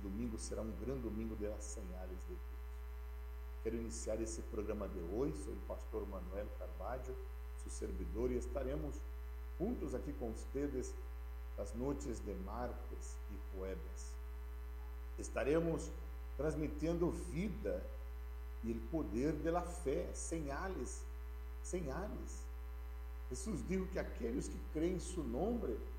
domingo será um grande domingo de las señales de Deus. Quero iniciar esse programa de hoje. Sou o pastor Manuel Carvalho, seu servidor, e estaremos juntos aqui com vocês nas noites de martes e jueves. Estaremos transmitindo vida e o poder da fé, señales. Jesus disse que aqueles que creem em seu nome